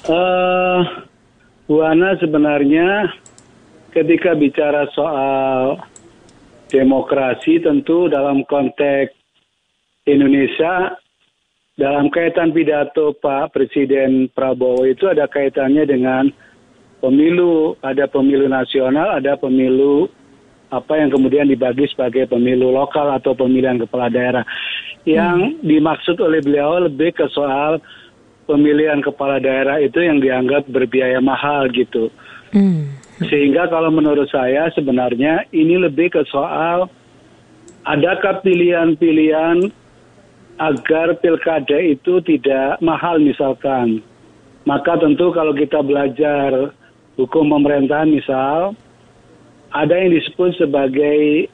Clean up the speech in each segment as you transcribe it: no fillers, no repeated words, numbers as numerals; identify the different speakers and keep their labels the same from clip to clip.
Speaker 1: Eh, Bu Ana, sebenarnya ketika bicara soal demokrasi tentu dalam konteks Indonesia, dalam kaitan pidato Pak Presiden Prabowo itu ada kaitannya dengan pemilu, ada pemilu nasional, ada pemilu apa yang kemudian dibagi sebagai pemilu lokal atau pemilihan kepala daerah. Yang dimaksud oleh beliau lebih ke soal pemilihan kepala daerah itu yang dianggap berbiaya mahal gitu. Sehingga kalau menurut saya sebenarnya ini lebih ke soal adakah pilihan-pilihan agar pilkada itu tidak mahal misalkan. Maka tentu kalau kita belajar hukum pemerintahan misal, ada yang disebut sebagai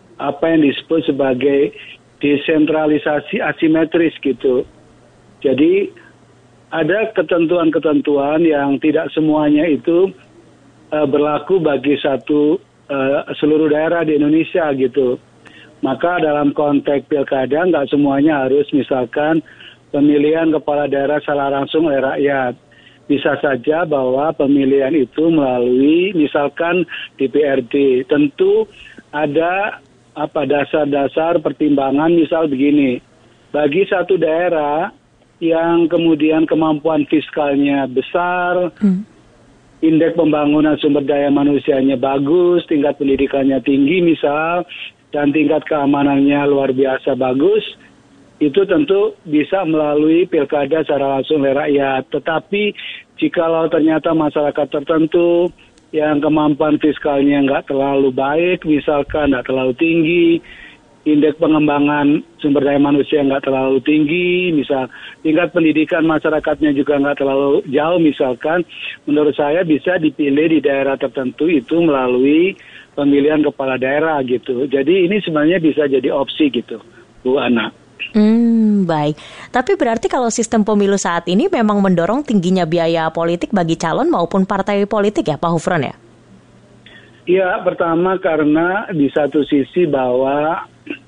Speaker 1: desentralisasi asimetris gitu. Jadi ada ketentuan-ketentuan yang tidak semuanya itu berlaku bagi seluruh daerah di Indonesia gitu. Maka dalam konteks pilkada nggak semuanya harus misalkan pemilihan kepala daerah secara langsung oleh rakyat. Bisa saja bahwa pemilihan itu melalui misalkan DPRD. Tentu ada dasar-dasar pertimbangan misal begini. Bagi satu daerah yang kemudian kemampuan fiskalnya besar, indeks pembangunan sumber daya manusianya bagus, tingkat pendidikannya tinggi misal, dan tingkat keamanannya luar biasa bagus, itu tentu bisa melalui pilkada secara langsung oleh rakyat. Tetapi jikalau ternyata masyarakat tertentu yang kemampuan fiskalnya nggak terlalu baik, misalkan nggak terlalu tinggi, indeks pengembangan sumber daya manusia nggak terlalu tinggi, misal tingkat pendidikan masyarakatnya juga nggak terlalu jauh misalkan, menurut saya bisa dipilih di daerah tertentu itu melalui pemilihan kepala daerah gitu. Jadi ini sebenarnya bisa jadi opsi gitu, Bu Ana.
Speaker 2: Baik. Tapi berarti kalau sistem pemilu saat ini memang mendorong tingginya biaya politik bagi calon maupun partai politik ya Pak Hufron ya?
Speaker 1: Ya, pertama karena di satu sisi bahwa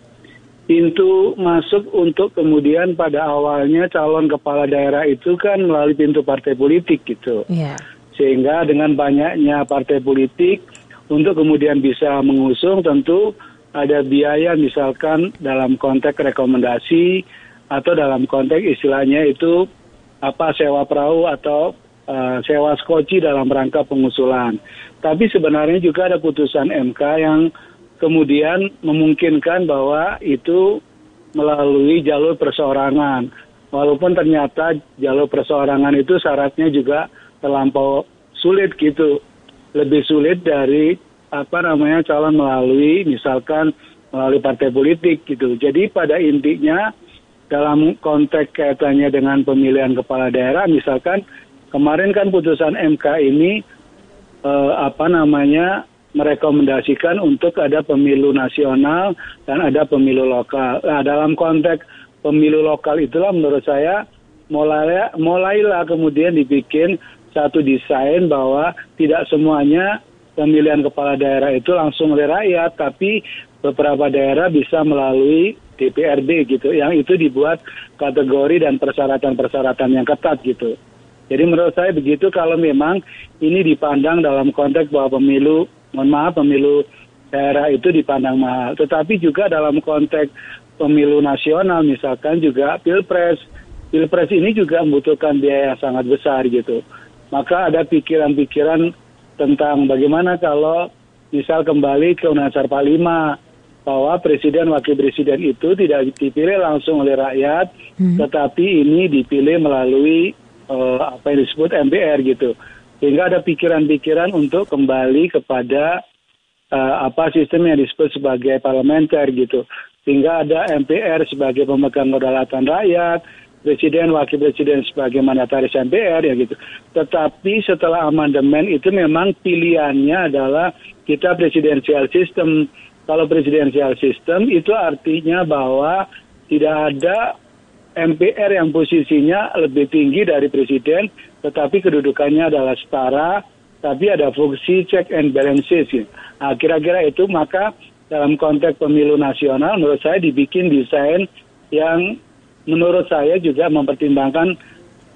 Speaker 1: pintu masuk untuk kemudian pada awalnya calon kepala daerah itu kan melalui pintu partai politik gitu.
Speaker 2: Yeah.
Speaker 1: Sehingga dengan banyaknya partai politik untuk kemudian bisa mengusung tentu ada biaya misalkan dalam konteks rekomendasi atau dalam konteks istilahnya itu sewa perahu atau sewa skoci dalam rangka pengusulan. Tapi sebenarnya juga ada putusan MK yang kemudian memungkinkan bahwa itu melalui jalur perseorangan. Walaupun ternyata jalur perseorangan itu syaratnya juga terlampau sulit gitu. Lebih sulit dari calon misalkan melalui partai politik gitu. Jadi pada intinya dalam konteks kaitannya dengan pemilihan kepala daerah misalkan kemarin kan putusan MK ini merekomendasikan untuk ada pemilu nasional dan ada pemilu lokal. Nah, dalam konteks pemilu lokal itulah menurut saya mulailah kemudian dibikin satu desain bahwa tidak semuanya pemilihan kepala daerah itu langsung oleh rakyat, tapi beberapa daerah bisa melalui DPRD gitu, yang itu dibuat kategori dan persyaratan-persyaratan yang ketat gitu. Jadi menurut saya begitu kalau memang ini dipandang dalam konteks bahwa pemilu daerah itu dipandang mahal. Tetapi juga dalam konteks pemilu nasional misalkan juga Pilpres ini juga membutuhkan biaya yang sangat besar gitu. Maka ada pikiran-pikiran tentang bagaimana kalau misal kembali ke Undang-Undang 45 bahwa presiden wakil presiden itu tidak dipilih langsung oleh rakyat, tetapi ini dipilih melalui yang disebut MPR gitu. Sehingga ada pikiran-pikiran untuk kembali kepada sistem yang disebut sebagai parlementer gitu. Sehingga ada MPR sebagai pemegang kedaulatan rakyat, presiden, wakil presiden sebagai mandataris MPR ya gitu. Tetapi setelah amandemen itu memang pilihannya adalah kita presidensial system. Kalau presidensial system itu artinya bahwa tidak ada MPR yang posisinya lebih tinggi dari presiden, tetapi kedudukannya adalah setara, tapi ada fungsi check and balances. Gitu. Nah, kira-kira itu maka dalam konteks pemilu nasional menurut saya dibikin desain yang menurut saya juga mempertimbangkan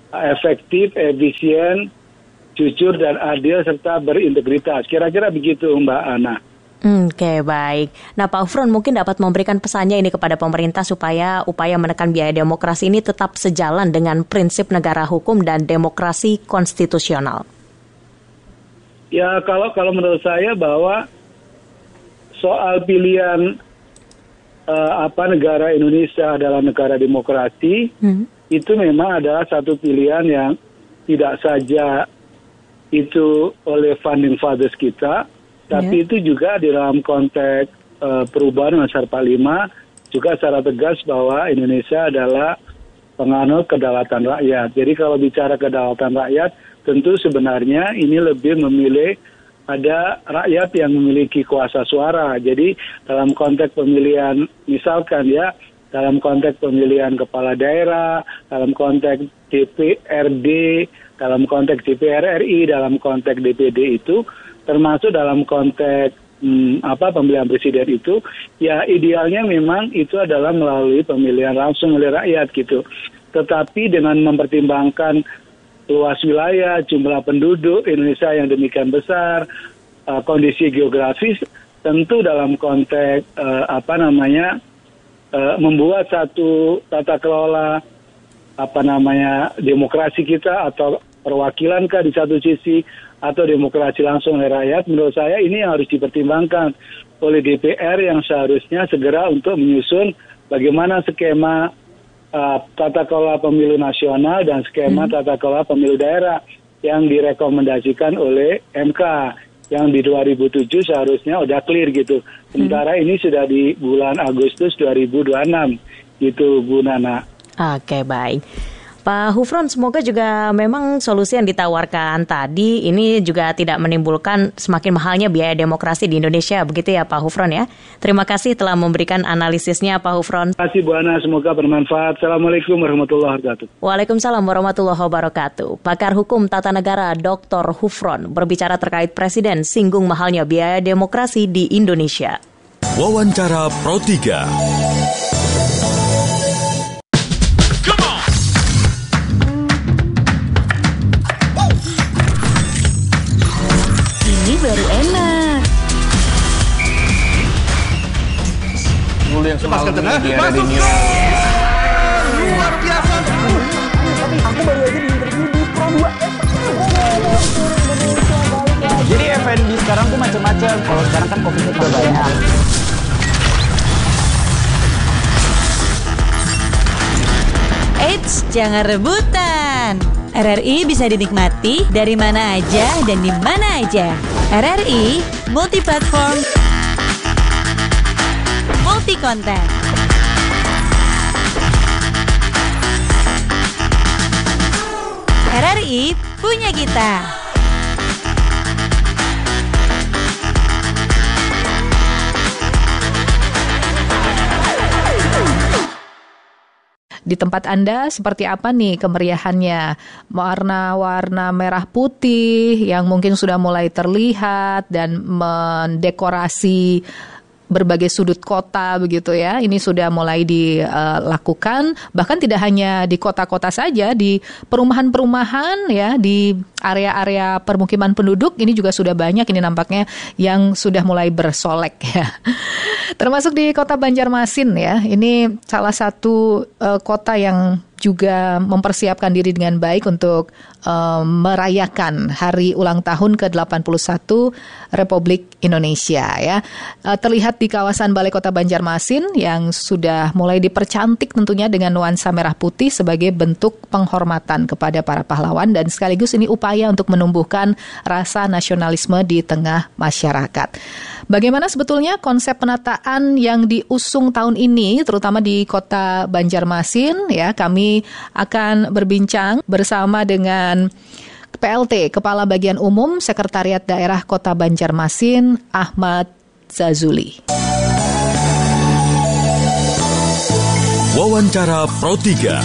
Speaker 1: efektif, efisien, jujur dan adil serta berintegritas. Kira-kira begitu Mbak Ana.
Speaker 2: Oke, baik. Nah, Pak Hufron mungkin dapat memberikan pesannya ini kepada pemerintah supaya upaya menekan biaya demokrasi ini tetap sejalan dengan prinsip negara hukum dan demokrasi konstitusional.
Speaker 1: Ya, kalau menurut saya bahwa soal pilihan negara Indonesia adalah negara demokrasi, itu memang adalah satu pilihan yang tidak saja itu oleh founding fathers kita, tapi itu juga di dalam konteks perubahan Undang-Undang 45 juga secara tegas bahwa Indonesia adalah penganut kedaulatan rakyat. Jadi kalau bicara kedaulatan rakyat, tentu sebenarnya ini lebih memilih ada rakyat yang memiliki kuasa suara. Jadi dalam konteks pemilihan, misalkan ya, dalam konteks pemilihan kepala daerah, dalam konteks DPRD, dalam konteks DPR RI, dalam konteks DPD itu, termasuk dalam konteks pemilihan presiden itu, ya idealnya memang itu adalah melalui pemilihan langsung oleh rakyat gitu. Tetapi dengan mempertimbangkan luas wilayah, jumlah penduduk Indonesia yang demikian besar, kondisi geografis, tentu dalam konteks membuat satu tata kelola demokrasi kita atau perwakilan di satu sisi atau demokrasi langsung oleh rakyat, menurut saya ini yang harus dipertimbangkan oleh DPR yang seharusnya segera untuk menyusun bagaimana skema tata kelola pemilu nasional dan skema tata kelola pemilu daerah yang direkomendasikan oleh MK yang di 2007 seharusnya udah clear gitu. Sementara ini sudah di bulan Agustus 2026 gitu Bu Nana.
Speaker 2: Oke, baik. Pak Hufron, semoga juga memang solusi yang ditawarkan tadi ini juga tidak menimbulkan semakin mahalnya biaya demokrasi di Indonesia, begitu ya Pak Hufron ya. Terima kasih telah memberikan analisisnya Pak Hufron.
Speaker 1: Terima kasih Bu Ana, semoga bermanfaat. Assalamualaikum warahmatullahi wabarakatuh.
Speaker 2: Waalaikumsalam warahmatullahi wabarakatuh. Pakar Hukum Tata Negara Dr. Hufron berbicara terkait Presiden singgung mahalnya biaya demokrasi di Indonesia.
Speaker 3: Wawancara Pro 3.
Speaker 4: Baru enak.
Speaker 5: Dulu yang semalam di
Speaker 4: Masuk luar biasa. Aku baru aja diinterview di Pro 2. Jadi F&B sekarang tuh macam-macam. Kalau sekarang kan COVID-nya udah banyak.
Speaker 6: Eits, jangan rebutan. RRI bisa dinikmati dari mana aja dan di mana aja. RRI multi-platform, multi-konten. RRI punya kita.
Speaker 7: Di tempat Anda seperti apa nih kemeriahannya? Warna-warna merah putih yang mungkin sudah mulai terlihat dan mendekorasi berbagai sudut kota begitu ya. Ini sudah mulai dilakukan, bahkan tidak hanya di kota-kota saja, di perumahan-perumahan ya, di area-area permukiman penduduk ini juga sudah banyak ini nampaknya yang sudah mulai bersolek ya. Termasuk di kota Banjarmasin ya. Ini salah satu kota yang juga mempersiapkan diri dengan baik untuk merayakan hari ulang tahun ke-81 Republik Indonesia ya. Terlihat di kawasan Balai Kota Banjarmasin yang sudah mulai dipercantik tentunya dengan nuansa merah putih sebagai bentuk penghormatan kepada para pahlawan dan sekaligus ini upaya untuk menumbuhkan rasa nasionalisme di tengah masyarakat. Bagaimana sebetulnya konsep penataan yang diusung tahun ini terutama di kota Banjarmasin ya, kami akan berbincang bersama dengan PLT, Kepala Bagian Umum Sekretariat Daerah Kota Banjarmasin, Ahmad Zazuli.
Speaker 3: Wawancara Pro 3.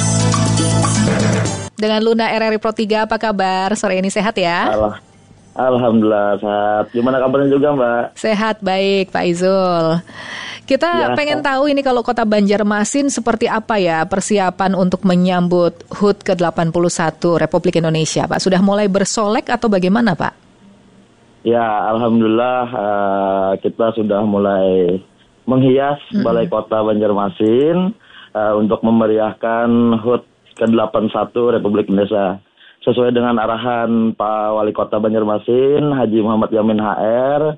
Speaker 7: Dengan Luna RRI Pro 3, apa kabar? Sore ini sehat ya?
Speaker 8: Alhamdulillah sehat. Gimana kabarnya juga Mbak?
Speaker 7: Sehat, baik Pak Izul. Kita pengen tahu ini kalau Kota Banjarmasin seperti apa ya persiapan untuk menyambut HUT ke-81 Republik Indonesia, Pak? Sudah mulai bersolek atau bagaimana, Pak?
Speaker 8: Ya, alhamdulillah kita sudah mulai menghias Balai Kota Banjarmasin untuk memeriahkan HUT ke-81 Republik Indonesia. Sesuai dengan arahan Pak Wali Kota Banjarmasin, Haji Muhammad Yamin HR,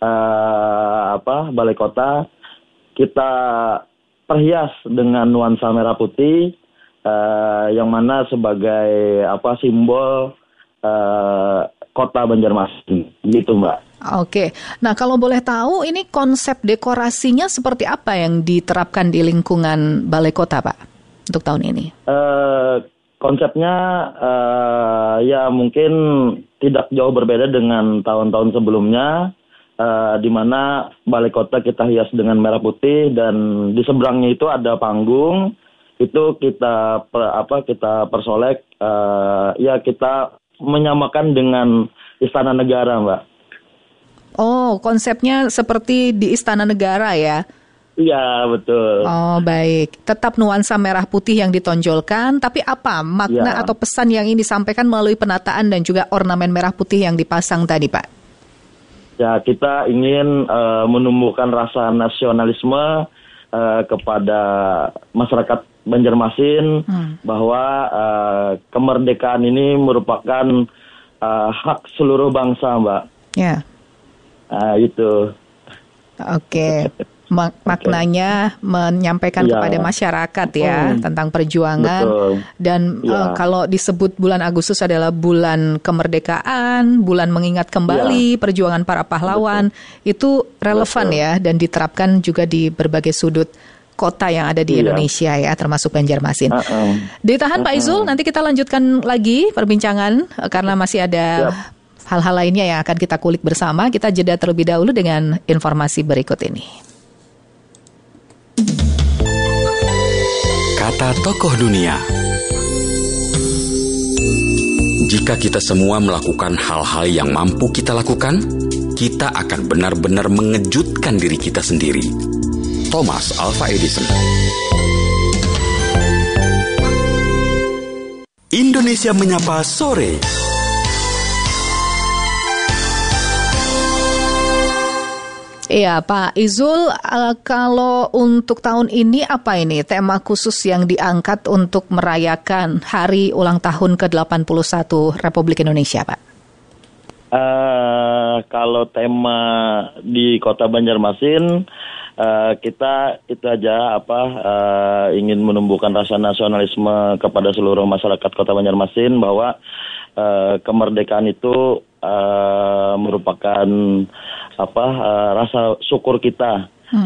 Speaker 8: Balai Kota kita perhias dengan nuansa merah putih, yang mana sebagai simbol Kota Banjarmasin, gitu Mbak.
Speaker 7: Oke, nah kalau boleh tahu ini konsep dekorasinya seperti apa yang diterapkan di lingkungan Balai Kota, Pak, untuk tahun ini?
Speaker 8: Konsepnya ya mungkin tidak jauh berbeda dengan tahun-tahun sebelumnya, di mana Balai Kota kita hias dengan merah putih dan di seberangnya itu ada panggung, itu kita persolek, ya kita menyamakan dengan Istana Negara, Mbak.
Speaker 7: Oh, konsepnya seperti di Istana Negara ya?
Speaker 8: Iya, betul.
Speaker 7: Oh, baik. Tetap nuansa merah putih yang ditonjolkan, tapi apa makna atau pesan yang ingin disampaikan melalui penataan dan juga ornamen merah putih yang dipasang tadi, Pak?
Speaker 8: Ya, kita ingin menumbuhkan rasa nasionalisme kepada masyarakat Banjarmasin, bahwa kemerdekaan ini merupakan hak seluruh bangsa, Mbak.
Speaker 7: Ya.
Speaker 8: Itu.
Speaker 7: Oke. Maknanya menyampaikan kepada masyarakat ya tentang perjuangan.
Speaker 8: Betul.
Speaker 7: Dan kalau disebut bulan Agustus adalah bulan kemerdekaan, bulan mengingat kembali perjuangan para pahlawan, itu relevan ya dan diterapkan juga di berbagai sudut kota yang ada di Indonesia ya, termasuk Banjarmasin. Ditahan Pak Izul, nanti kita lanjutkan lagi perbincangan karena masih ada hal-hal lainnya yang akan kita kulik bersama. Kita jeda terlebih dahulu dengan informasi berikut ini.
Speaker 3: Kata tokoh dunia. Jika kita semua melakukan hal-hal yang mampu kita lakukan, kita akan benar-benar mengejutkan diri kita sendiri. Thomas Alva Edison. Indonesia Menyapa Sore.
Speaker 7: Iya Pak Izul, kalau untuk tahun ini apa ini tema khusus yang diangkat untuk merayakan hari ulang tahun ke-81 Republik Indonesia, Pak?
Speaker 8: Kalau tema di Kota Banjarmasin, kita itu aja ingin menumbuhkan rasa nasionalisme kepada seluruh masyarakat Kota Banjarmasin bahwa kemerdekaan itu merupakan rasa syukur kita,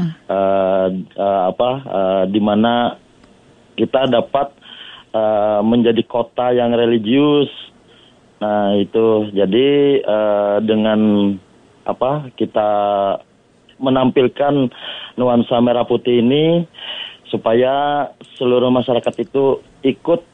Speaker 8: di mana kita dapat menjadi kota yang religius. Nah itu jadi dengan kita menampilkan nuansa merah putih ini supaya seluruh masyarakat itu ikut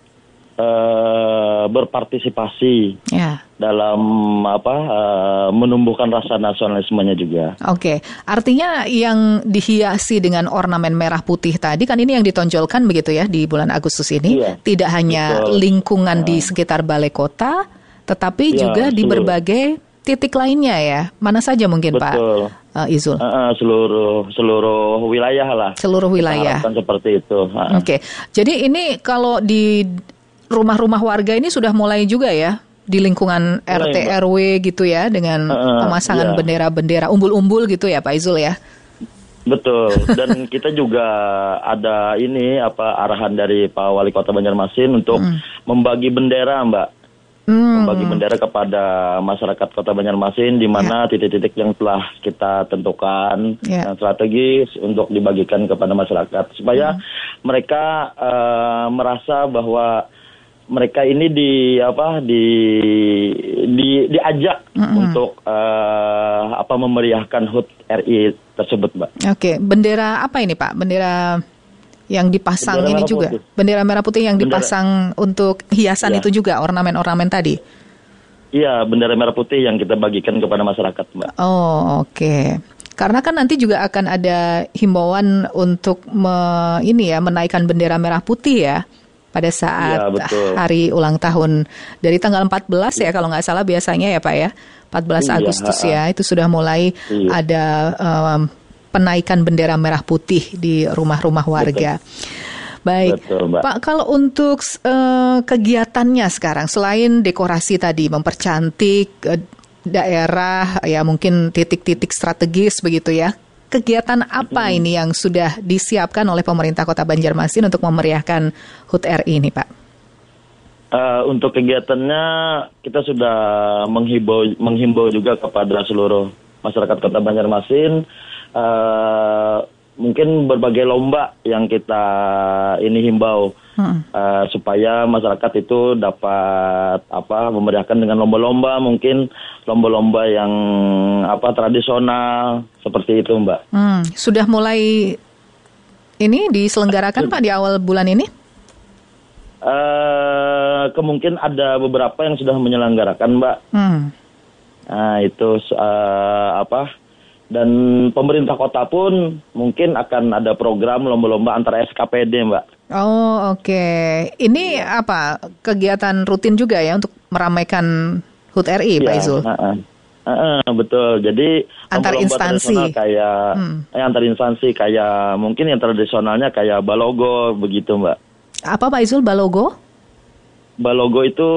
Speaker 8: berpartisipasi dalam menumbuhkan rasa nasionalismenya juga.
Speaker 7: Oke, artinya yang dihiasi dengan ornamen merah putih tadi kan ini yang ditonjolkan begitu ya di bulan Agustus ini, tidak hanya lingkungan di sekitar Balai Kota, tetapi juga di berbagai titik lainnya ya. Mana saja mungkin Pak Izul?
Speaker 8: Seluruh wilayah lah.
Speaker 7: Seluruh wilayah.
Speaker 8: Seperti itu.
Speaker 7: Oke, jadi ini kalau di rumah-rumah warga ini sudah mulai juga ya di lingkungan RT RW gitu ya dengan pemasangan bendera-bendera umbul-umbul gitu ya Pak Izul ya.
Speaker 8: Betul. Dan kita juga ada arahan dari Pak Wali Kota Banjarmasin untuk membagi bendera, Mbak. Membagi bendera kepada masyarakat Kota Banjarmasin di mana titik-titik yang telah kita tentukan yang strategis untuk dibagikan kepada masyarakat supaya mereka merasa bahwa mereka ini diajak untuk memeriahkan HUT RI tersebut, Mbak.
Speaker 7: Oke, bendera apa ini, Pak? Bendera yang dipasang bendera ini juga? Putih. Bendera merah putih yang dipasang untuk hiasan itu juga, ornamen-ornamen tadi?
Speaker 8: Iya, bendera merah putih yang kita bagikan kepada masyarakat, Mbak.
Speaker 7: Oh, oke. Karena kan nanti juga akan ada himbauan untuk menaikkan bendera merah putih ya pada saat hari ulang tahun dari tanggal 14 ya kalau nggak salah biasanya ya Pak ya, 14 Agustus ya, itu sudah mulai ada penaikan bendera merah putih di rumah-rumah warga. Baik, Pak, kalau untuk kegiatannya sekarang selain dekorasi tadi mempercantik daerah ya, mungkin titik-titik strategis begitu ya, kegiatan apa ini yang sudah disiapkan oleh pemerintah Kota Banjarmasin untuk memeriahkan HUT RI ini, Pak?
Speaker 8: Untuk kegiatannya kita sudah menghimbau juga kepada seluruh masyarakat Kota Banjarmasin, mungkin berbagai lomba yang kita ini himbau supaya masyarakat itu dapat memeriahkan dengan lomba-lomba, mungkin lomba-lomba yang tradisional seperti itu, Mbak.
Speaker 7: Sudah mulai ini diselenggarakan Pak di awal bulan ini?
Speaker 8: Kemungkin ada beberapa yang sudah menyelenggarakan, Mbak. Nah itu dan pemerintah kota pun mungkin akan ada program lomba-lomba antar SKPD, Mbak.
Speaker 7: Oh, oke. Ini apa kegiatan rutin juga ya untuk meramaikan HUT RI, Pak Izul?
Speaker 8: Betul. Jadi
Speaker 7: antar instansi
Speaker 8: kayak antar instansi kayak mungkin yang tradisionalnya kayak balogo begitu, Mbak.
Speaker 7: Apa Pak Izul balogo?
Speaker 8: Balogo itu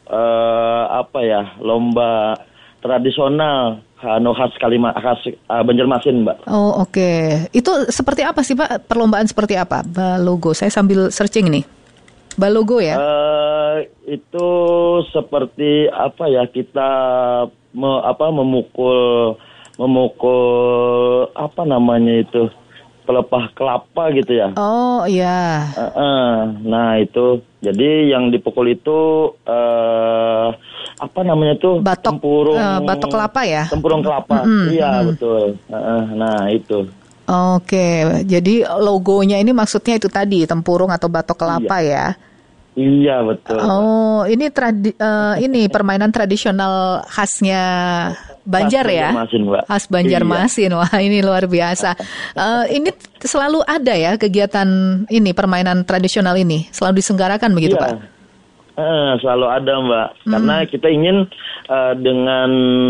Speaker 8: lomba tradisional khas Banjarmasin, Mbak.
Speaker 7: Oh, oke. Itu seperti apa sih, Pak? Perlombaan seperti apa? Balogo. Saya sambil searching nih. Balogo ya?
Speaker 8: Itu seperti kita memukul apa namanya itu? Pelepah kelapa gitu ya.
Speaker 7: Oh, iya.
Speaker 8: Nah, itu. Jadi yang dipukul itu apa namanya tuh? Tempurung.
Speaker 7: Batok kelapa ya?
Speaker 8: Tempurung kelapa. Iya, betul. Nah, itu.
Speaker 7: Oke. Jadi logonya ini maksudnya itu tadi, tempurung atau batok kelapa ya?
Speaker 8: Iya, betul.
Speaker 7: Oh, ini ini permainan tradisional khasnya Banjar ya? Khas Banjarmasin. Wah, ini luar biasa. Ini selalu ada ya kegiatan ini, permainan tradisional ini? Selalu diselenggarakan begitu, Pak?
Speaker 8: Selalu ada, Mbak. Karena kita ingin dengan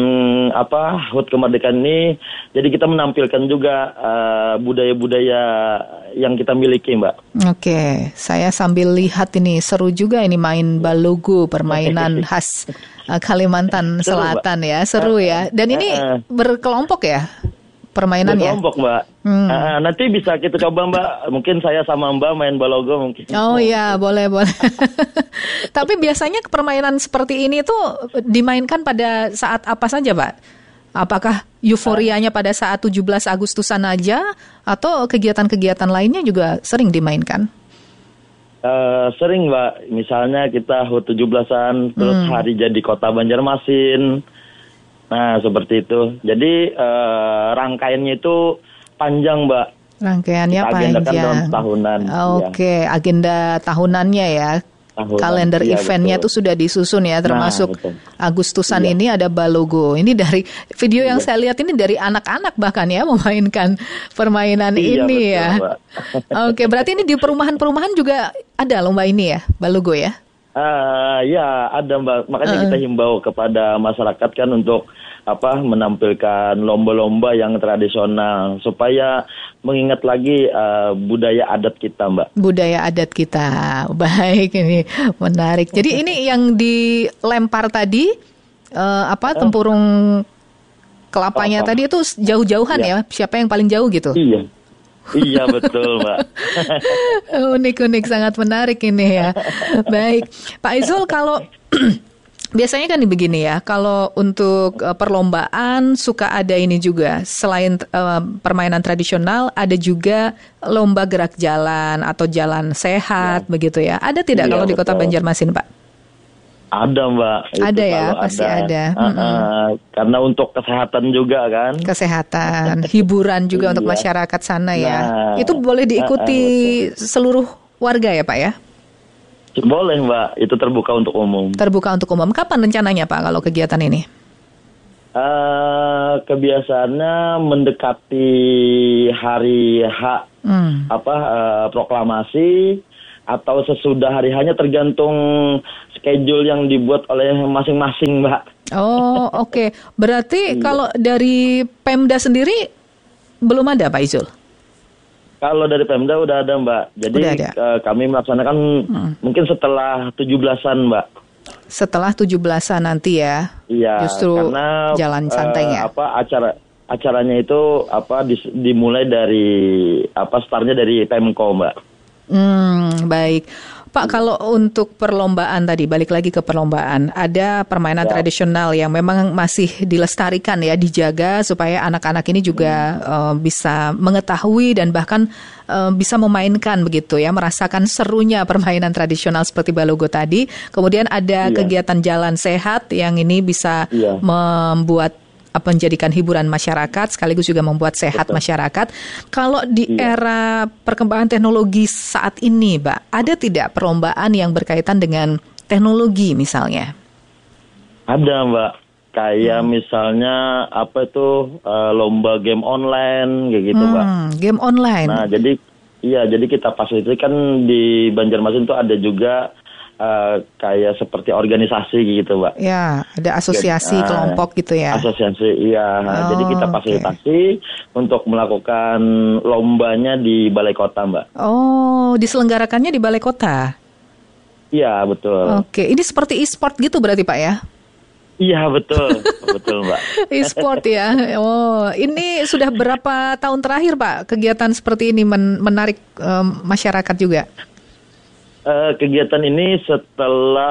Speaker 8: HUT kemerdekaan ini, jadi kita menampilkan juga budaya-budaya yang kita miliki, Mbak. Oke,
Speaker 7: saya sambil lihat ini seru juga ini main balogo, permainan khas Kalimantan Selatan ya, seru ya. Dan ini berkelompok ya permainannya?
Speaker 8: Berkelompok, Mbak. Nanti bisa kita coba, Mbak. Mungkin saya sama Mbak main balogo mungkin.
Speaker 7: Oh iya, boleh. Tapi biasanya permainan seperti ini tuh dimainkan pada saat apa saja, Pak? Apakah euforianya pada saat 17 Agustusan aja atau kegiatan-kegiatan lainnya juga sering dimainkan?
Speaker 8: Sering, Mbak. Misalnya kita HUT 17-an, terus hari jadi Kota Banjarmasin. Nah, seperti itu. Jadi rangkaiannya itu panjang, Mbak.
Speaker 7: Rangkaiannya panjang.
Speaker 8: Dalam tahunan.
Speaker 7: Oke, agenda tahunannya ya. Kalender eventnya itu sudah disusun ya, termasuk Agustusan ini ada balogo. Ini dari video yang saya lihat ini dari anak-anak bahkan ya memainkan permainan ini ya. Oke, berarti ini di perumahan-perumahan juga ada lomba ini ya, balogo ya?
Speaker 8: Ya ada, Mbak. Makanya kita himbau kepada masyarakat kan untuk menampilkan lomba-lomba yang tradisional supaya mengingat lagi budaya adat kita, Mbak.
Speaker 7: Budaya adat kita. Baik, ini menarik. Jadi ini yang dilempar tadi tempurung kelapanya tadi itu jauh-jauhan ya. Siapa yang paling jauh gitu?
Speaker 8: Iya, betul, Mbak.
Speaker 7: Unik-unik, sangat menarik ini ya. Baik, Pak Izul, kalau biasanya kan begini ya, kalau untuk perlombaan suka ada ini juga. Selain permainan tradisional, ada juga lomba gerak jalan atau jalan sehat begitu ya. Ada tidak kalau di Kota Banjarmasin, Pak?
Speaker 8: Ada, Mbak.
Speaker 7: Ada ya, pasti ada.
Speaker 8: Karena untuk kesehatan juga kan.
Speaker 7: Kesehatan, hiburan juga untuk masyarakat sana ya. Itu boleh diikuti seluruh warga ya, Pak ya?
Speaker 8: Boleh, Mbak. Itu terbuka untuk umum.
Speaker 7: Terbuka untuk umum. Kapan rencananya, Pak, kalau kegiatan ini?
Speaker 8: Kebiasaannya mendekati hari H proklamasi atau sesudah hari H-nya, tergantung schedule yang dibuat oleh masing-masing, Mbak.
Speaker 7: Oh, oke. Berarti kalau dari Pemda sendiri belum ada, Pak Izul?
Speaker 8: Kalau dari Pemda udah ada, Mbak. Jadi kami melaksanakan mungkin setelah 17-an, Mbak.
Speaker 7: Setelah 17-an nanti ya? Iya. Justru karena jalan santainya.
Speaker 8: Acaranya itu dimulai dari startnya dari Pemko, Mbak.
Speaker 7: Baik. Pak, kalau untuk perlombaan tadi, balik lagi ke perlombaan, ada permainan tradisional yang memang masih dilestarikan ya, dijaga supaya anak-anak ini juga bisa mengetahui dan bahkan bisa memainkan begitu ya, merasakan serunya permainan tradisional seperti Balogo tadi. Kemudian ada kegiatan jalan sehat yang ini bisa membuat menjadikan hiburan masyarakat sekaligus juga membuat sehat masyarakat. Kalau di era perkembangan teknologi saat ini, Mbak, ada tidak perlombaan yang berkaitan dengan teknologi misalnya?
Speaker 8: Ada, Mbak. Kayak misalnya lomba game online kayak gitu, Mbak.
Speaker 7: Game online.
Speaker 8: Nah, jadi kita fasilitasi kan di Banjarmasin itu ada juga kayak seperti organisasi gitu, Mbak.
Speaker 7: Ya, ada asosiasi kelompok gitu ya.
Speaker 8: Asosiasi, iya. Jadi kita fasilitasi untuk melakukan lombanya di Balai Kota, Mbak.
Speaker 7: Oh, diselenggarakannya di Balai Kota?
Speaker 8: Iya, betul.
Speaker 7: Oke, ini seperti e-sport gitu berarti, Pak ya?
Speaker 8: Iya, betul. Betul, Mbak.
Speaker 7: E-sport ya. Oh, ini sudah berapa tahun terakhir, Pak, kegiatan seperti ini menarik masyarakat juga?
Speaker 8: Kegiatan ini setelah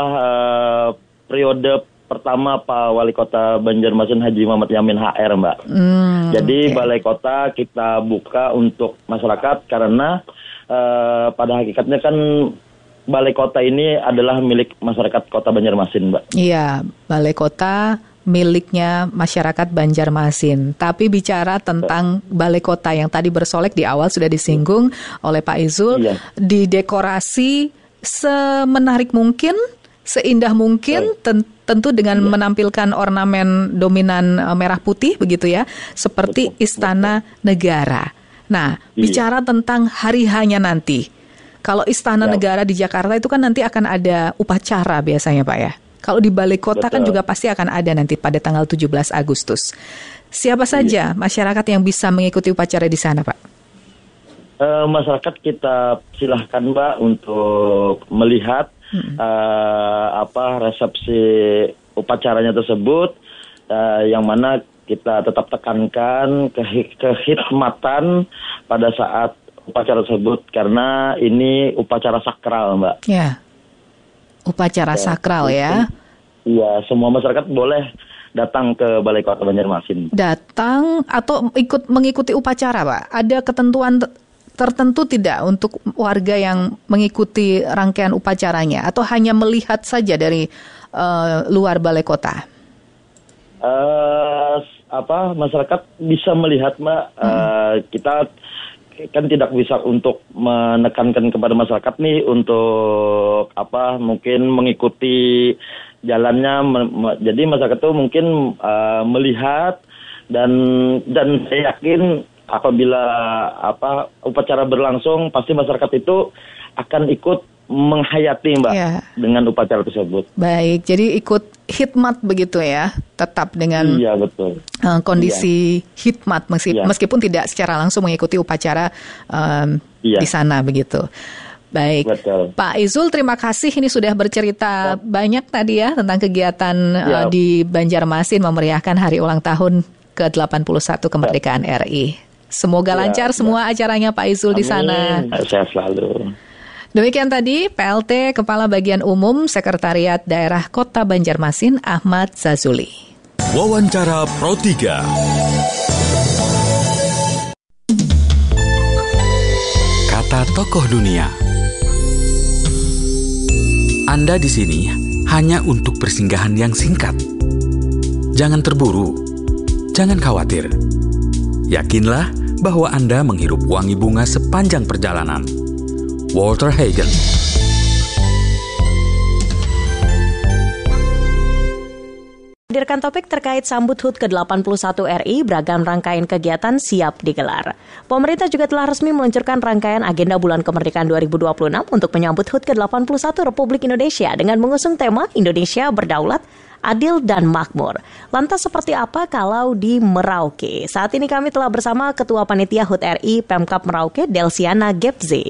Speaker 8: periode pertama Pak Wali Kota Banjarmasin Haji Muhammad Yamin HR, Mbak. Jadi Balai Kota kita buka untuk masyarakat karena pada hakikatnya kan Balai Kota ini adalah milik masyarakat Kota Banjarmasin, Mbak.
Speaker 7: Iya, Balai Kota miliknya masyarakat Banjarmasin. Tapi bicara tentang Balai Kota yang tadi bersolek di awal sudah disinggung oleh Pak Izul, didekorasi semenarik mungkin, seindah mungkin, tentu dengan menampilkan ornamen dominan merah putih begitu ya, seperti Istana Negara. Nah, bicara tentang hari H-nya nanti. Kalau Istana Negara di Jakarta itu kan nanti akan ada upacara biasanya, Pak ya. Kalau di Balai Kota kan juga pasti akan ada nanti pada tanggal 17 Agustus. Siapa saja masyarakat yang bisa mengikuti upacara di sana, Pak?
Speaker 8: Masyarakat kita silahkan, Mbak, untuk melihat resepsi upacaranya tersebut, yang mana kita tetap tekankan kehikmatan pada saat upacara tersebut karena ini upacara sakral, Mbak.
Speaker 7: Ya, upacara sakral ya.
Speaker 8: Iya, semua masyarakat boleh datang ke Balai Kota Banjarmasin.
Speaker 7: Datang atau mengikuti upacara, Pak? Ada ketentuan tertentu tidak untuk warga yang mengikuti rangkaian upacaranya atau hanya melihat saja dari luar Balai Kota?
Speaker 8: Masyarakat bisa melihat, Mbak. Kita kan tidak bisa untuk menekankan kepada masyarakat nih untuk mungkin mengikuti jalannya. Jadi masyarakat itu mungkin melihat dan saya yakin apabila upacara berlangsung pasti masyarakat itu akan ikut menghayati, Mbak, dengan upacara tersebut.
Speaker 7: Baik, jadi ikut hikmat begitu ya, tetap dengan
Speaker 8: betul.
Speaker 7: Kondisi hikmat meskipun tidak secara langsung mengikuti upacara di sana begitu. Baik, betul. Pak Izul, terima kasih ini sudah bercerita banyak tadi ya tentang kegiatan di Banjarmasin memeriahkan hari ulang tahun ke-81 kemerdekaan RI. Semoga lancar semua acaranya Pak Izul di sana.
Speaker 8: Sehat selalu.
Speaker 7: Demikian tadi PLT Kepala Bagian Umum Sekretariat Daerah Kota Banjarmasin Ahmad Zazuli.
Speaker 9: Wawancara Pro 3.
Speaker 3: Kata tokoh dunia. Anda di sini hanya untuk persinggahan yang singkat. Jangan terburu, jangan khawatir. Yakinlah bahwa Anda menghirup wangi bunga sepanjang perjalanan. Walter Hagen.
Speaker 2: menghadirkan topik terkait sambut HUT ke-81 RI, beragam rangkaian kegiatan siap digelar. Pemerintah juga telah resmi meluncurkan rangkaian agenda Bulan Kemerdekaan 2026 untuk menyambut HUT ke-81 Republik Indonesia dengan mengusung tema Indonesia Berdaulat, Adil dan Makmur. Lantas seperti apa kalau di Merauke? Saat ini kami telah bersama Ketua Panitia HUT RI Pemkab Merauke, Delsiana Gebze.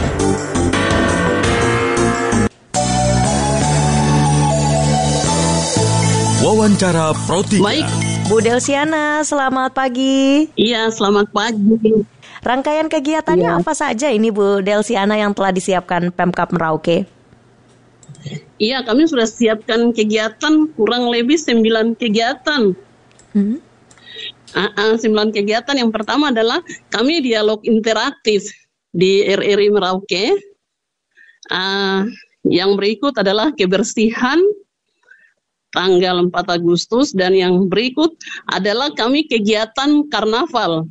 Speaker 9: Wawancara Pro 3.
Speaker 2: Baik, Bu Delsiana, selamat pagi.
Speaker 10: Iya, selamat pagi.
Speaker 2: Rangkaian kegiatannya apa saja ini Bu Delsiana yang telah disiapkan Pemkab Merauke?
Speaker 10: Iya, kami sudah siapkan kegiatan kurang lebih 9 kegiatan. 9 kegiatan. Yang pertama adalah kami dialog interaktif di RRI Merauke. Yang berikut adalah kebersihan tanggal 4 Agustus, dan yang berikut adalah kami kegiatan karnaval.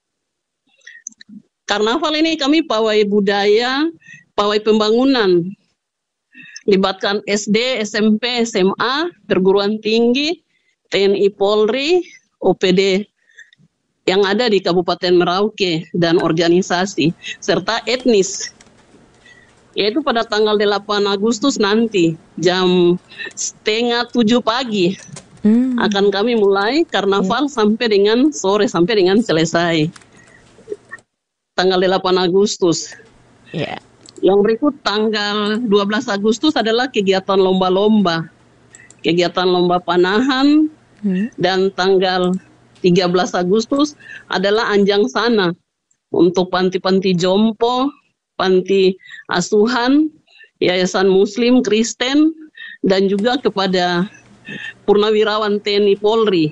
Speaker 10: Karnaval ini kami pawai budaya, pawai pembangunan, libatkan SD, SMP, SMA, perguruan tinggi, TNI Polri, OPD yang ada di Kabupaten Merauke dan organisasi, serta etnis. Yaitu pada tanggal 8 Agustus nanti jam 6:30 pagi akan kami mulai karnaval sampai dengan sore, sampai dengan selesai tanggal 8 Agustus. Yang berikut tanggal 12 Agustus adalah kegiatan lomba-lomba, kegiatan lomba panahan, dan tanggal 13 Agustus adalah anjang sana untuk panti-panti jompo, panti asuhan, yayasan Muslim, Kristen, dan juga kepada purnawirawan TNI Polri.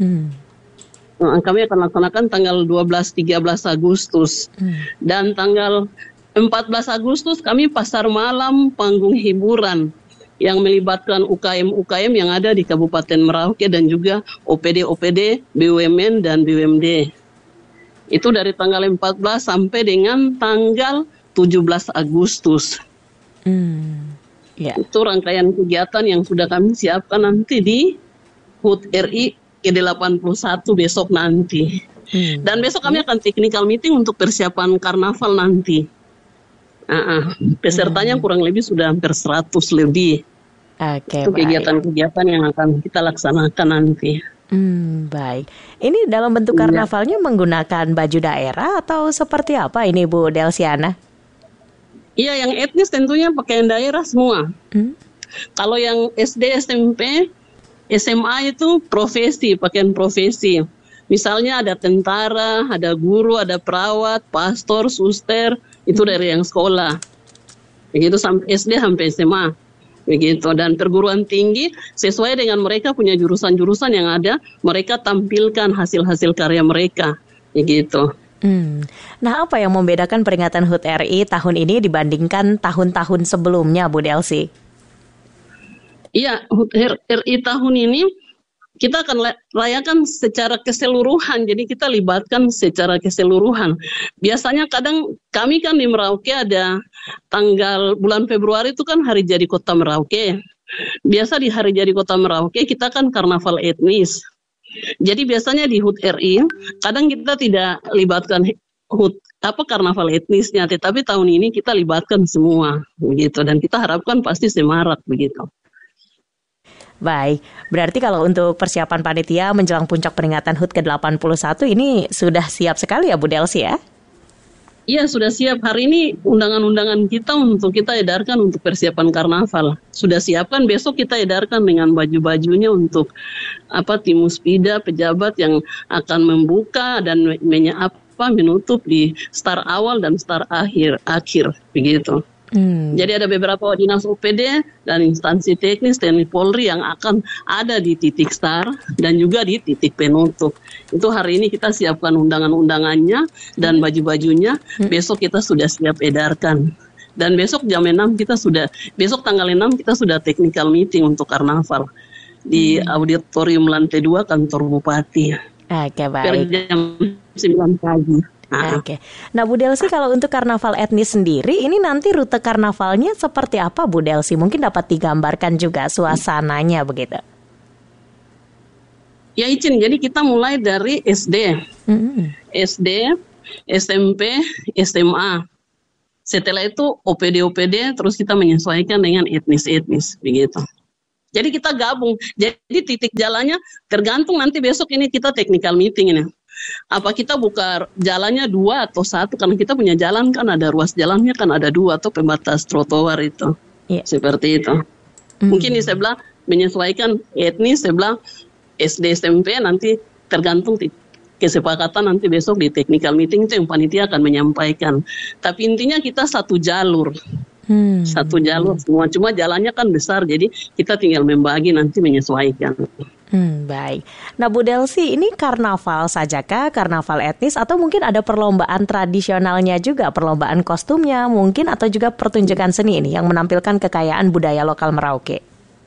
Speaker 10: Kami akan laksanakan tanggal 12-13 Agustus. Dan tanggal 14 Agustus kami pasar malam panggung hiburan yang melibatkan UKM-UKM yang ada di Kabupaten Merauke dan juga OPD-OPD, BUMN, dan BUMD. Itu dari tanggal 14 sampai dengan tanggal 17 Agustus. Itu rangkaian kegiatan yang sudah kami siapkan nanti di HUT RI ke-81 besok nanti. Dan besok kami akan technical meeting untuk persiapan karnaval nanti. Pesertanya kurang lebih sudah hampir 100 lebih. Itu kegiatan-kegiatan yang akan kita laksanakan nanti.
Speaker 2: Baik. Ini dalam bentuk karnavalnya menggunakan baju daerah atau seperti apa ini Bu Delsiana?
Speaker 10: Iya, yang etnis tentunya pakaian daerah semua. Kalau yang SD, SMP, SMA itu profesi, pakaian profesi. Misalnya ada tentara, ada guru, ada perawat, pastor, suster, itu dari yang sekolah. Begitu sampai SD sampai SMA. Begitu. Dan perguruan tinggi sesuai dengan mereka punya jurusan-jurusan yang ada, mereka tampilkan hasil-hasil karya mereka. Begitu.
Speaker 2: Nah, apa yang membedakan peringatan HUT RI tahun ini dibandingkan tahun-tahun sebelumnya, Bu Delsi?
Speaker 10: Iya, HUT RI tahun ini kita akan rayakan secara keseluruhan, jadi kita libatkan secara keseluruhan. Biasanya kadang kami kan di Merauke ada tanggal bulan Februari itu kan hari jadi Kota Merauke. Biasa di hari jadi Kota Merauke kita kan karnaval etnis. Jadi biasanya di HUT RI kadang kita tidak libatkan karnaval etnisnya, tetapi tahun ini kita libatkan semua begitu, dan kita harapkan pasti semarak begitu.
Speaker 2: Baik, berarti kalau untuk persiapan panitia menjelang puncak peringatan HUT ke-81 ini sudah siap sekali ya Bu Delsi ya?
Speaker 10: Iya, sudah siap. Hari ini undangan-undangan kita untuk kita edarkan untuk persiapan karnaval. Sudah siapkan, besok kita edarkan dengan baju-bajunya untuk tim muspida, pejabat yang akan membuka dan menutup di star awal dan star akhir begitu. Jadi ada beberapa dinas OPD dan instansi teknis TNI Polri yang akan ada di titik star dan juga di titik penutup. Itu hari ini kita siapkan undangan-undangannya dan baju-bajunya. Besok kita sudah siap edarkan. Dan besok jam 6 besok tanggal 6 kita sudah technical meeting untuk karnaval di auditorium lantai 2 kantor Bupati.
Speaker 2: Oke, baik.
Speaker 10: Per jam 9 pagi.
Speaker 2: Oke. Nah, Bu Delsi, kalau untuk karnaval etnis sendiri, ini nanti rute karnavalnya seperti apa, Bu Delsi? Mungkin dapat digambarkan juga suasananya begitu.
Speaker 10: Ya izin, jadi kita mulai dari SD, SMP, SMA. Setelah itu OPD, terus kita menyesuaikan dengan etnis begitu. Jadi kita gabung. Jadi titik jalannya tergantung nanti besok ini kita technical meeting ini. Apa kita buka jalannya 2 atau 1, karena kita punya jalan kan ada ruas jalannya kan ada 2 atau pembatas trotoar itu. Seperti itu. Mungkin saya bilang menyesuaikan etnis, saya bilang SD SMP nanti tergantung kesepakatan nanti besok di technical meeting itu yang panitia akan menyampaikan. Tapi intinya kita satu jalur. Satu jalur semua, cuma jalannya kan besar, jadi kita tinggal membagi nanti menyesuaikan.
Speaker 2: Baik. Nah Bu Delsi, ini karnaval sajakah, karnaval etnis, atau mungkin ada perlombaan tradisionalnya juga, perlombaan kostumnya mungkin, atau juga pertunjukan seni ini yang menampilkan kekayaan budaya lokal Merauke?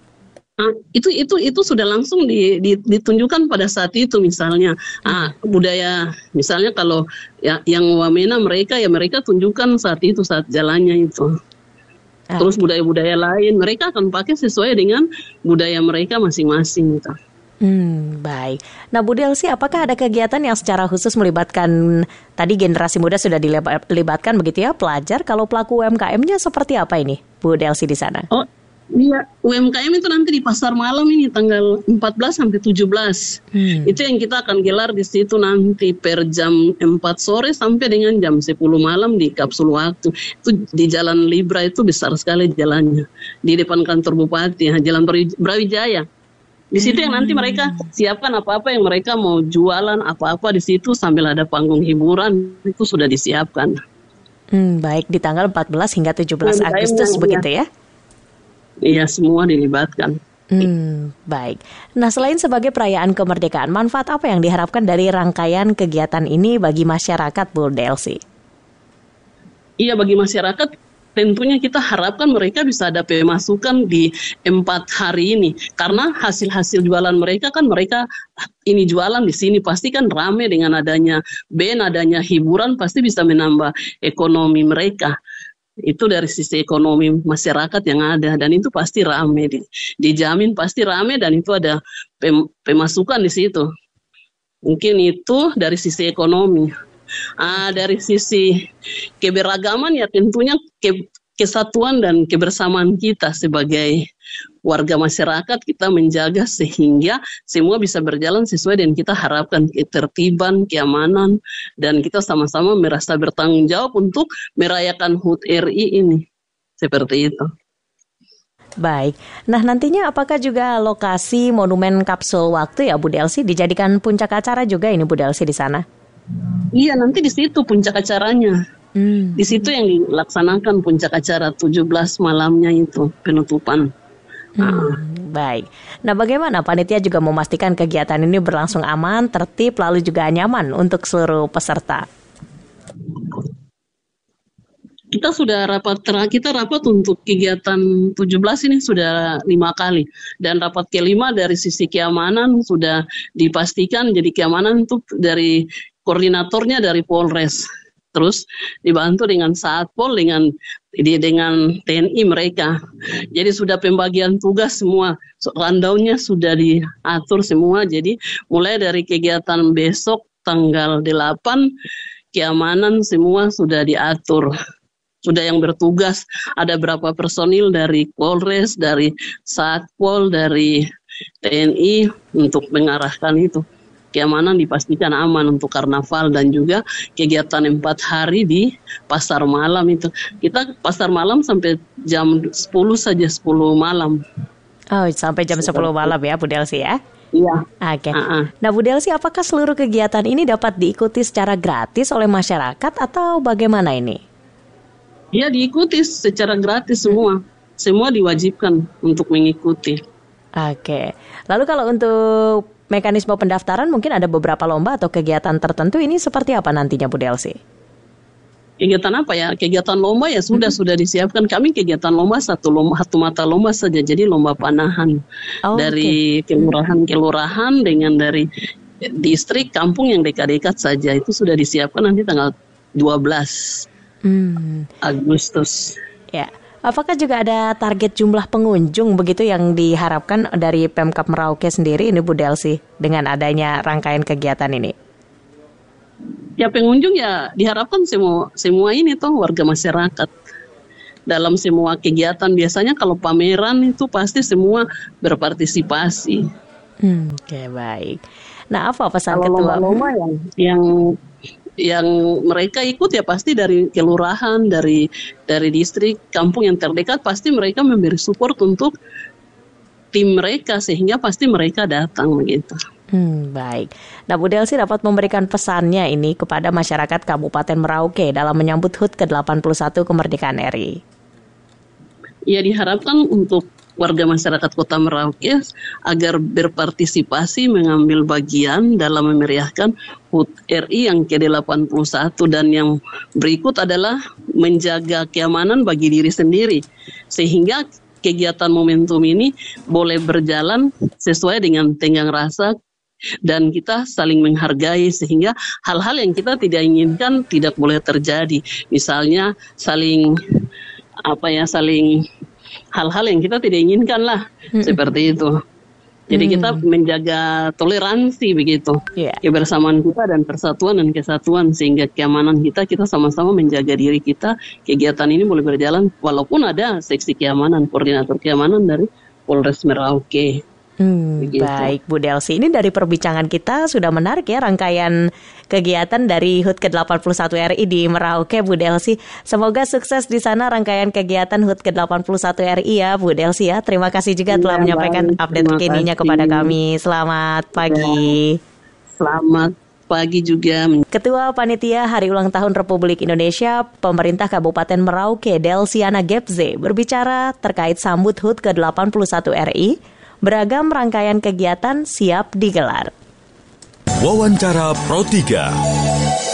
Speaker 10: Itu sudah langsung ditunjukkan pada saat itu, misalnya budaya, misalnya kalau yang Wamena mereka tunjukkan saat itu, saat jalannya itu. Terus budaya-budaya lain mereka akan pakai sesuai dengan budaya mereka masing-masing gitu.
Speaker 2: Baik. Nah Bu Delsi, apakah ada kegiatan yang secara khusus melibatkan tadi generasi muda sudah dilibatkan begitu ya, pelajar? Kalau pelaku UMKM-nya seperti apa ini Bu Delsi di sana?
Speaker 10: Oh iya, UMKM itu nanti di pasar malam ini tanggal 14 sampai 17. Itu yang kita akan gelar di situ nanti per jam 4 sore sampai dengan jam 10 malam di kapsul waktu. Itu di Jalan Libra, itu besar sekali jalannya. Di depan kantor Bupati, Jalan Brawijaya. Di situ yang nanti mereka siapkan apa-apa yang mereka mau jualan, apa-apa di situ sambil ada panggung hiburan, itu sudah disiapkan.
Speaker 2: Baik, di tanggal 14 hingga 17 Agustus begitu ya?
Speaker 10: Iya, semua dilibatkan.
Speaker 2: Baik. Nah, selain sebagai perayaan kemerdekaan, manfaat apa yang diharapkan dari rangkaian kegiatan ini bagi masyarakat, Bu Delsi?
Speaker 10: Iya, bagi masyarakat tentunya kita harapkan mereka bisa ada pemasukan di 4 hari ini. Karena hasil-hasil jualan mereka kan mereka ini jualan di sini pasti kan rame dengan adanya band, adanya hiburan, pasti bisa menambah ekonomi mereka. Itu dari sisi ekonomi masyarakat yang ada, dan itu pasti rame, dijamin pasti rame, dan itu ada pemasukan di situ. Mungkin itu dari sisi ekonomi. Dari sisi keberagaman ya tentunya kesatuan dan kebersamaan kita sebagai warga masyarakat, kita menjaga sehingga semua bisa berjalan sesuai dengan kita harapkan, ketertiban, keamanan, dan kita sama-sama merasa bertanggung jawab untuk merayakan HUT RI ini. Seperti itu.
Speaker 2: Baik. Nah, nantinya apakah juga lokasi monumen kapsul waktu ya Bu Delsi dijadikan puncak acara juga ini Bu Delsi di sana?
Speaker 10: Iya, nanti di situ puncak acaranya. Di situ yang dilaksanakan puncak acara 17 malamnya itu penutupan.
Speaker 2: Baik. Nah, bagaimana panitia juga memastikan kegiatan ini berlangsung aman, tertib, lalu juga nyaman untuk seluruh peserta?
Speaker 10: Kita sudah rapat untuk kegiatan 17 ini sudah 5 kali, dan rapat kelima dari sisi keamanan sudah dipastikan. Jadi keamanan itu dari koordinatornya dari Polres. Terus dibantu dengan Satpol, dengan TNI mereka. Jadi sudah pembagian tugas semua, rundown-nya sudah diatur semua. Jadi mulai dari kegiatan besok tanggal 8, keamanan semua sudah diatur. Sudah yang bertugas, ada berapa personil dari Polres, dari Satpol, dari TNI untuk mengarahkan itu. Keamanan dipastikan aman untuk karnaval dan juga kegiatan 4 hari di pasar malam itu. Kita pasar malam sampai jam 10 saja, 10 malam.
Speaker 2: Oh, sampai jam 10 malam ya Bu Delsi ya?
Speaker 10: Iya.
Speaker 2: Oke. Nah Bu Delsi, apakah seluruh kegiatan ini dapat diikuti secara gratis oleh masyarakat atau bagaimana ini?
Speaker 10: Ya, diikuti secara gratis semua. Semua diwajibkan untuk mengikuti.
Speaker 2: Oke. Lalu kalau untuk mekanisme pendaftaran mungkin ada beberapa lomba atau kegiatan tertentu, ini seperti apa nantinya Bu Delsi?
Speaker 10: Kegiatan apa ya? Kegiatan lomba ya sudah disiapkan. Kami kegiatan lomba satu mata lomba saja, jadi lomba panahan. Dari kelurahan dengan dari distrik, kampung yang dekat-dekat saja. Itu sudah disiapkan nanti tanggal 12 Agustus.
Speaker 2: Ya. Apakah juga ada target jumlah pengunjung begitu yang diharapkan dari Pemkab Merauke sendiri ini Bu Delsi dengan adanya rangkaian kegiatan ini?
Speaker 10: Ya pengunjung ya diharapkan semua ini tuh warga masyarakat. Dalam semua kegiatan biasanya kalau pameran itu pasti semua berpartisipasi.
Speaker 2: Oke, baik. Nah, apa pesan
Speaker 10: kalau
Speaker 2: Ketua?
Speaker 10: Lomba yang mereka ikut ya pasti dari kelurahan, dari distrik, kampung yang terdekat pasti mereka memberi support untuk tim mereka sehingga pasti mereka datang begitu.
Speaker 2: Baik. Nah, Bu Delsi dapat memberikan pesannya ini kepada masyarakat Kabupaten Merauke dalam menyambut HUT ke-81 kemerdekaan RI.
Speaker 10: Ya diharapkan untuk warga masyarakat Kota Merauke agar berpartisipasi mengambil bagian dalam memeriahkan HUT RI yang ke-81 dan yang berikut adalah menjaga keamanan bagi diri sendiri sehingga kegiatan momentum ini boleh berjalan sesuai dengan tenggang rasa dan kita saling menghargai sehingga hal-hal yang kita tidak inginkan tidak boleh terjadi. Misalnya saling hal-hal yang kita tidak inginkan lah seperti itu. Jadi kita menjaga toleransi begitu, kebersamaan kita dan persatuan dan kesatuan sehingga keamanan kita sama-sama menjaga diri kita. Kegiatan ini boleh berjalan walaupun ada seksi keamanan, koordinator keamanan dari Polres Merauke.
Speaker 2: Baik Bu Delsi, ini dari perbincangan kita sudah menarik ya rangkaian kegiatan dari HUT ke-81 RI di Merauke Bu Delsi. Semoga sukses di sana rangkaian kegiatan HUT ke-81 RI ya Bu Delsi ya. Terima kasih juga telah menyampaikan update terkininya kepada kami. Selamat pagi.
Speaker 10: Selamat pagi juga.
Speaker 2: Ketua Panitia Hari Ulang Tahun Republik Indonesia Pemerintah Kabupaten Merauke Delsiana Gebze berbicara terkait sambut HUT ke-81 RI. Beragam rangkaian kegiatan siap digelar.
Speaker 9: Wawancara Pro 3.